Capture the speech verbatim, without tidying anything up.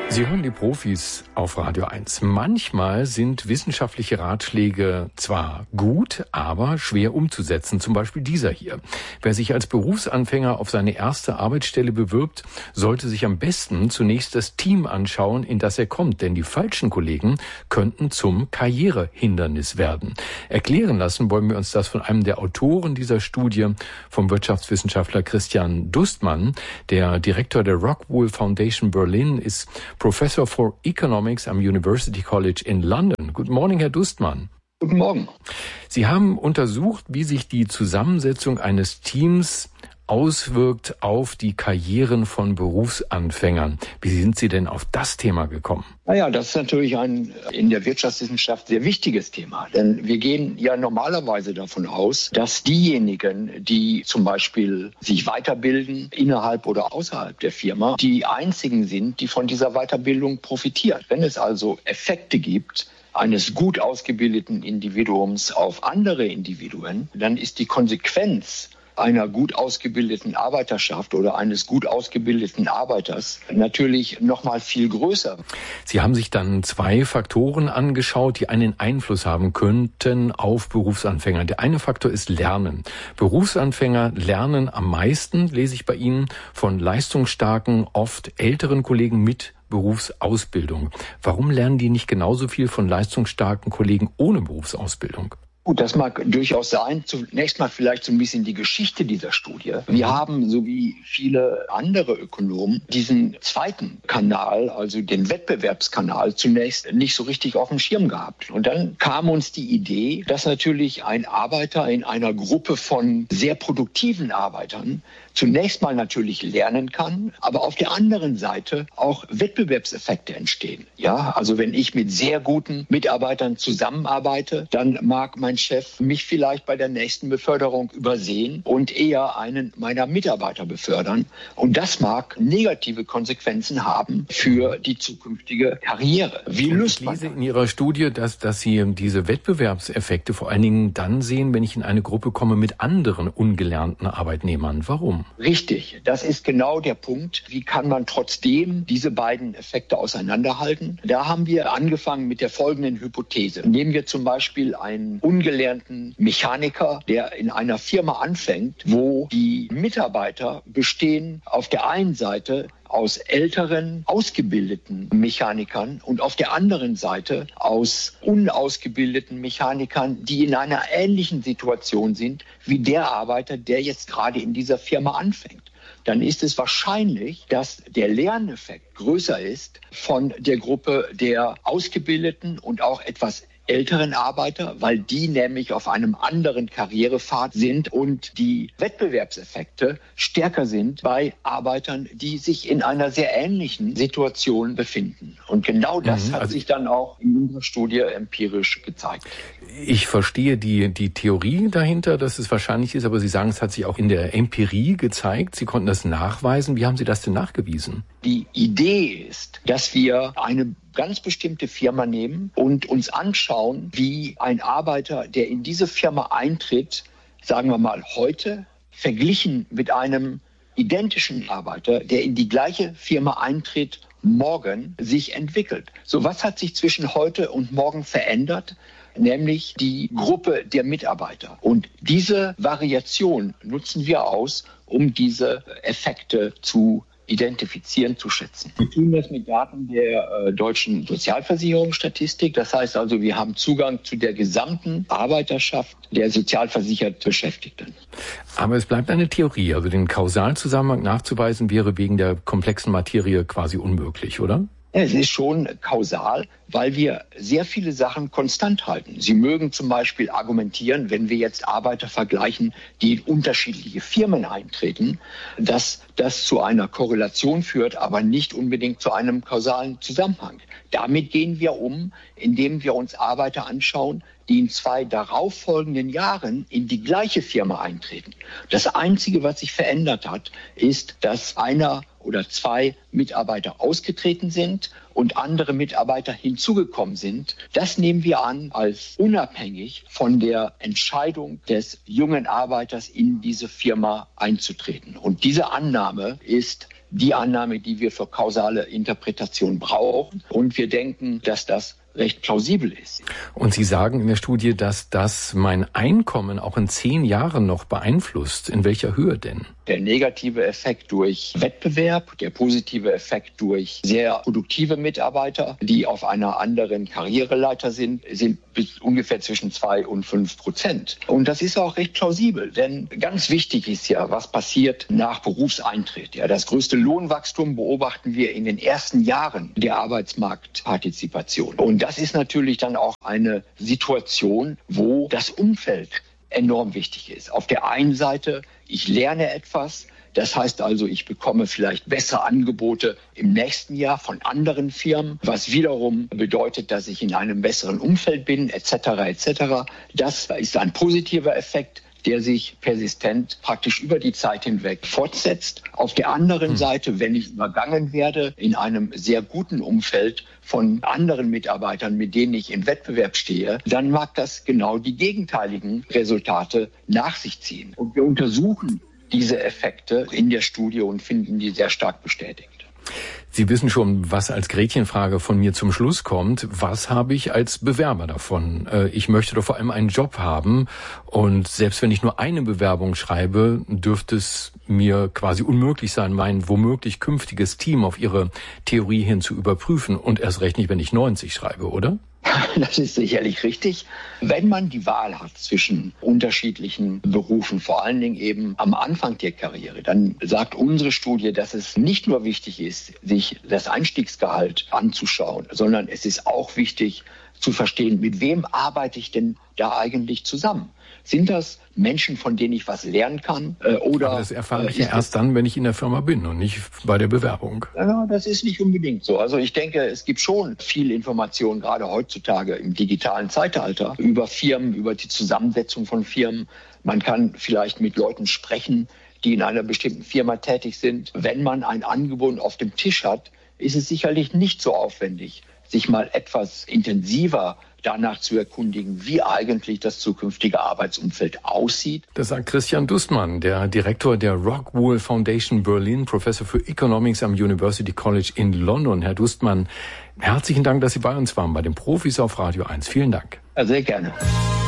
Sie hören die Profis auf Radio eins. Manchmal sind wissenschaftliche Ratschläge zwar gut, aber schwer umzusetzen. Zum Beispiel dieser hier. Wer sich als Berufsanfänger auf seine erste Arbeitsstelle bewirbt, sollte sich am besten zunächst das Team anschauen, in das er kommt. Denn die falschen Kollegen könnten zum Karrierehindernis werden. Erklären lassen wollen wir uns das von einem der Autoren dieser Studie, vom Wirtschaftswissenschaftler Christian Dustmann. Der Direktor der Rockwool Foundation Berlin ist Professor for Economics am University College in London. Guten Morgen, Herr Dustmann. Guten Morgen. Sie haben untersucht, wie sich die Zusammensetzung eines Teams auswirkt auf die Karrieren von Berufsanfängern. Wie sind Sie denn auf das Thema gekommen? Naja, das ist natürlich ein in der Wirtschaftswissenschaft sehr wichtiges Thema. Denn wir gehen ja normalerweise davon aus, dass diejenigen, die zum Beispiel sich weiterbilden, innerhalb oder außerhalb der Firma, die einzigen sind, die von dieser Weiterbildung profitieren. Wenn es also Effekte gibt, eines gut ausgebildeten Individuums auf andere Individuen, dann ist die Konsequenz einer gut ausgebildeten Arbeiterschaft oder eines gut ausgebildeten Arbeiters natürlich noch mal viel größer. Sie haben sich dann zwei Faktoren angeschaut, die einen Einfluss haben könnten auf Berufsanfänger. Der eine Faktor ist Lernen. Berufsanfänger lernen am meisten, lese ich bei Ihnen, von leistungsstarken, oft älteren Kollegen mit Berufsausbildung. Warum lernen die nicht genauso viel von leistungsstarken Kollegen ohne Berufsausbildung? Gut, das mag durchaus sein. Zunächst mal vielleicht so ein bisschen die Geschichte dieser Studie. Wir haben, so wie viele andere Ökonomen, diesen zweiten Kanal, also den Wettbewerbskanal, zunächst nicht so richtig auf dem Schirm gehabt. Und dann kam uns die Idee, dass natürlich ein Arbeiter in einer Gruppe von sehr produktiven Arbeitern zunächst mal natürlich lernen kann, aber auf der anderen Seite auch Wettbewerbseffekte entstehen. Ja, also wenn ich mit sehr guten Mitarbeitern zusammenarbeite, dann mag mein Chef mich vielleicht bei der nächsten Beförderung übersehen und eher einen meiner Mitarbeiter befördern. Und das mag negative Konsequenzen haben für die zukünftige Karriere. Wie löst man das? Ich lese in Ihrer Studie, dass, dass Sie diese Wettbewerbseffekte vor allen Dingen dann sehen, wenn ich in eine Gruppe komme mit anderen ungelernten Arbeitnehmern. Warum? Richtig, das ist genau der Punkt. Wie kann man trotzdem diese beiden Effekte auseinanderhalten? Da haben wir angefangen mit der folgenden Hypothese. Nehmen wir zum Beispiel einen ungelernten Mechaniker, der in einer Firma anfängt, wo die Mitarbeiter bestehen auf der einen Seite aus älteren, ausgebildeten Mechanikern und auf der anderen Seite aus unausgebildeten Mechanikern, die in einer ähnlichen Situation sind wie der Arbeiter, der jetzt gerade in dieser Firma anfängt. Dann ist es wahrscheinlich, dass der Lerneffekt größer ist von der Gruppe der ausgebildeten und auch etwas älteren Arbeiter, weil die nämlich auf einem anderen Karrierepfad sind und die Wettbewerbseffekte stärker sind bei Arbeitern, die sich in einer sehr ähnlichen Situation befinden. Und genau das mhm, hat also sich dann auch in unserer Studie empirisch gezeigt. Ich verstehe die, die Theorie dahinter, dass es wahrscheinlich ist, aber Sie sagen, es hat sich auch in der Empirie gezeigt. Sie konnten das nachweisen. Wie haben Sie das denn nachgewiesen? Die Idee ist, dass wir eine ganz bestimmte Firma nehmen und uns anschauen, wie ein Arbeiter, der in diese Firma eintritt, sagen wir mal heute, verglichen mit einem identischen Arbeiter, der in die gleiche Firma eintritt, morgen sich entwickelt. So, was hat sich zwischen heute und morgen verändert? Nämlich die Gruppe der Mitarbeiter. Und diese Variation nutzen wir aus, um diese Effekte zu identifizieren, zu schätzen. Wir tun das mit Daten der äh, deutschen Sozialversicherungsstatistik. Das heißt also, wir haben Zugang zu der gesamten Arbeiterschaft der sozialversichert Beschäftigten. Aber es bleibt eine Theorie. Also den Kausalzusammenhang nachzuweisen wäre wegen der komplexen Materie quasi unmöglich, oder? Ja, es ist schon kausal, weil wir sehr viele Sachen konstant halten. Sie mögen zum Beispiel argumentieren, wenn wir jetzt Arbeiter vergleichen, die in unterschiedliche Firmen eintreten, dass das zu einer Korrelation führt, aber nicht unbedingt zu einem kausalen Zusammenhang. Damit gehen wir um, indem wir uns Arbeiter anschauen, die in zwei darauffolgenden Jahren in die gleiche Firma eintreten. Das Einzige, was sich verändert hat, ist, dass einer oder zwei Mitarbeiter ausgetreten sind und andere Mitarbeiter hinzugekommen sind. Das nehmen wir an als unabhängig von der Entscheidung des jungen Arbeiters, in diese Firma einzutreten. Und diese Annahme ist die Annahme, die wir für kausale Interpretation brauchen. Und wir denken, dass das recht plausibel ist. Und Sie sagen in der Studie, dass das mein Einkommen auch in zehn Jahren noch beeinflusst. In welcher Höhe denn? Der negative Effekt durch Wettbewerb, der positive Effekt durch sehr produktive Mitarbeiter, die auf einer anderen Karriereleiter sind, sind bis ungefähr zwischen zwei und fünf Prozent. Und das ist auch recht plausibel, denn ganz wichtig ist ja, was passiert nach Berufseintritt. Ja, das größte Lohnwachstum beobachten wir in den ersten Jahren der Arbeitsmarktpartizipation. Und das ist natürlich dann auch eine Situation, wo das Umfeld enorm wichtig ist. Auf der einen Seite, ich lerne etwas, das heißt also, ich bekomme vielleicht bessere Angebote im nächsten Jahr von anderen Firmen, was wiederum bedeutet, dass ich in einem besseren Umfeld bin, et cetera et cetera. Das ist ein positiver Effekt, der sich persistent praktisch über die Zeit hinweg fortsetzt. Auf der anderen hm. Seite, wenn ich übergangen werde in einem sehr guten Umfeld von anderen Mitarbeitern, mit denen ich im Wettbewerb stehe, dann mag das genau die gegenteiligen Resultate nach sich ziehen. Und wir untersuchen diese Effekte in der Studie und finden die sehr stark bestätigt. Sie wissen schon, was als Gretchenfrage von mir zum Schluss kommt. Was habe ich als Bewerber davon? Ich möchte doch vor allem einen Job haben. Und selbst wenn ich nur eine Bewerbung schreibe, dürfte es mir quasi unmöglich sein, mein womöglich künftiges Team auf Ihre Theorie hin zu überprüfen. Und erst recht nicht, wenn ich neunzig schreibe, oder? Das ist sicherlich richtig. Wenn man die Wahl hat zwischen unterschiedlichen Berufen, vor allen Dingen eben am Anfang der Karriere, dann sagt unsere Studie, dass es nicht nur wichtig ist, sich das Einstiegsgehalt anzuschauen, sondern es ist auch wichtig zu verstehen, mit wem arbeite ich denn da eigentlich zusammen? Sind das Menschen, von denen ich was lernen kann? Äh, oder Aber das erfahre ich ja erst dann, wenn ich in der Firma bin und nicht bei der Bewerbung. Ja, das ist nicht unbedingt so. Also ich denke, es gibt schon viel Information, gerade heutzutage im digitalen Zeitalter, über Firmen, über die Zusammensetzung von Firmen. Man kann vielleicht mit Leuten sprechen, die in einer bestimmten Firma tätig sind. Wenn man ein Angebot auf dem Tisch hat, ist es sicherlich nicht so aufwendig, sich mal etwas intensiver danach zu erkundigen, wie eigentlich das zukünftige Arbeitsumfeld aussieht. Das sagt Christian Dustmann, der Direktor der Rockwool Foundation Berlin, Professor für Economics am University College in London. Herr Dustmann, herzlichen Dank, dass Sie bei uns waren, bei den Profis auf Radio eins. Vielen Dank. Ja, sehr gerne.